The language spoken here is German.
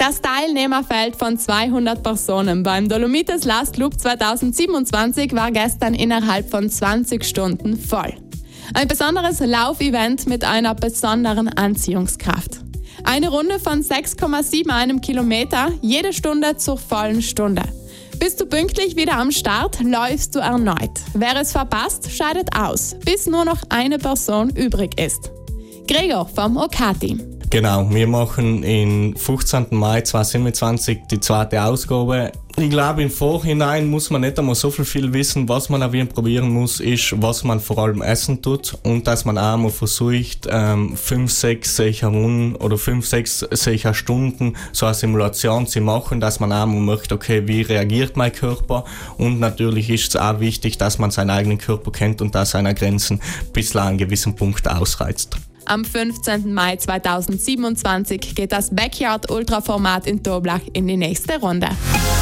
Das Teilnehmerfeld von 200 Personen beim Dolomites Last Loop 2027 war gestern innerhalb von 20 Stunden voll. Ein besonderes Laufevent mit einer besonderen Anziehungskraft. Eine Runde von 6,71 Kilometer, jede Stunde zur vollen Stunde. Bist du pünktlich wieder am Start, läufst du erneut. Wer es verpasst, scheidet aus, bis nur noch eine Person übrig ist. Gregor vom OK-Team. Genau, wir machen im 15. Mai 2027 die zweite Ausgabe. Ich glaube, im Vorhinein muss man nicht einmal so viel wissen. Was man auf jeden Fall probieren muss, ist, was man vor allem essen tut und dass man auch mal versucht, 5-6 Runden oder 5-6 Stunden so eine Simulation zu machen, dass man auch mal möchte, okay, wie reagiert mein Körper? Und natürlich ist es auch wichtig, dass man seinen eigenen Körper kennt und dass seine Grenzen bis zu einem gewissen Punkt ausreizt. Am 15. Mai 2027 geht das Backyard Ultra-Format in Toblach in die nächste Runde.